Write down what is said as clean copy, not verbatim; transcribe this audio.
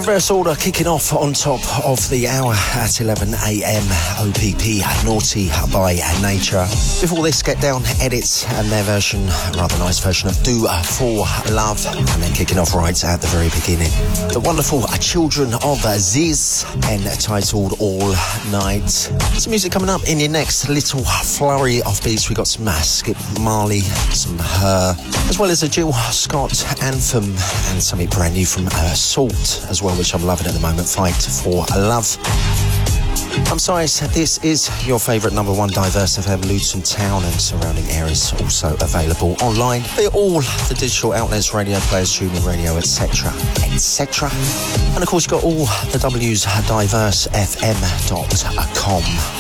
Reverse Order kicking off on top of the hour at 11 a.m. OPP, Naughty by Nature. Before this, Get Down Edits and their version, a rather nice version of Do For Love. And then kicking off right at the very beginning, the wonderful Children of Ziz, entitled All Night. Some music coming up in your next little flurry of beats. We got some Skip Marley, some Her, as well as a Jill Scott anthem and something brand new from Salt as well, which I'm loving at the moment, Fight For Love. I'm sorry, this is your favourite number one Diverse FM, Luton Town and surrounding areas, also available online via all the digital outlets, radio players, tuning radio, etc, etc. And of course you've got all the W's, diversefm.com.